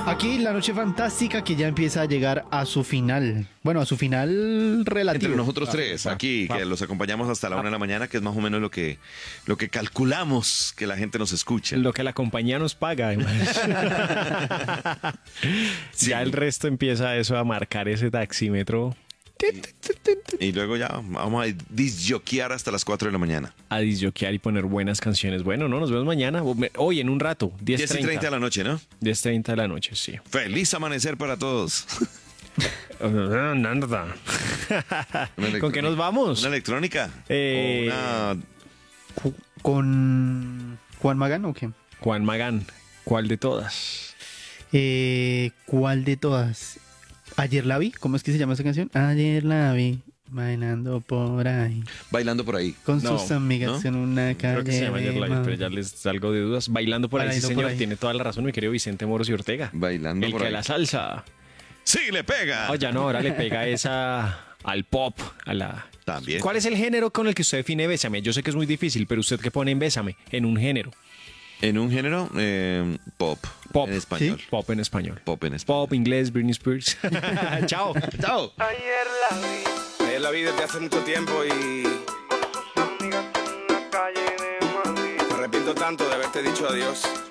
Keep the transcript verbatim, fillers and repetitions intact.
Aquí la noche fantástica que ya empieza a llegar a su final. Bueno, a su final relativo. Entre nosotros tres, Ah, aquí, ah, que los acompañamos hasta la una de la mañana, que es más o menos lo que, lo que calculamos que la gente nos escuche. Lo que la compañía nos paga, además. Sí. Ya el resto empieza eso a marcar ese taxímetro Y luego ya vamos a disjoquear hasta las cuatro de la mañana. a disjoquear y poner buenas canciones. Bueno, no, nos vemos mañana. Hoy en un rato, diez diez y treinta de la noche, ¿no? diez treinta de la noche, sí. Feliz amanecer para todos. ¿Con qué nos vamos? ¿Una electrónica? Eh, ¿O una... Ju- ¿Con Juan Magán o qué? Juan Magán, ¿cuál de todas? Eh, ¿Cuál de todas? Ayer la vi. ¿Cómo es que se llama esa canción? Ayer la vi bailando por ahí Bailando por ahí? con No, sus amigas ¿no? en una calle. Creo que se llama de Ayer la vi, mar. pero ya les salgo de dudas. Bailando por ahí, sí, Bailando por señor. ahí. Tiene toda la razón, mi querido Vicente Moros y Ortega. Bailando El por que a ahí. la salsa. ¡Sí, le pega! Oh, ya no, ahora le pega esa al pop, a la... También. ¿Cuál es el género con el que usted define Bésame? Yo sé que es muy difícil, pero usted qué pone en Bésame, en un género. En un género, eh, pop. Pop. En español. Pop en español. Pop en español. Pop, inglés, Britney Spears. Chao. ¡Chao! Ayer la vi. Ayer la vi desde hace mucho tiempo y Con sus amigas en una calle de Madrid. me arrepiento tanto de haberte dicho adiós.